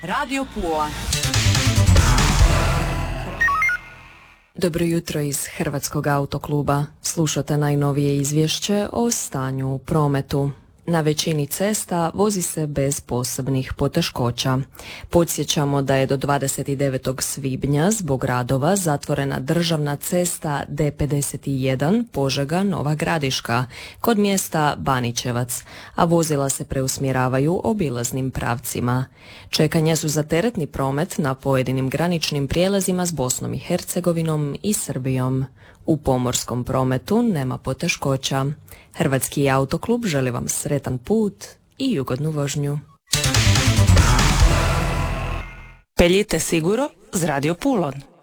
Radio Pula. Dobro jutro iz Hrvatskog autokluba. Slušate najnovije izvješće o stanju u prometu. Na većini cesta vozi se bez posebnih poteškoća. Podsjećamo da je do 29. svibnja zbog radova zatvorena državna cesta D51 Požega-Nova Gradiška kod mjesta Banićevac, a vozila se preusmjeravaju obilaznim pravcima. Čekanja su za teretni promet na pojedinim graničnim prijelazima s Bosnom i Hercegovinom i Srbijom. U pomorskom prometu nema poteškoća. Hrvatski autoklub želi vam sretan put i ugodnu vožnju. Peljite siguro z Radio Pulon.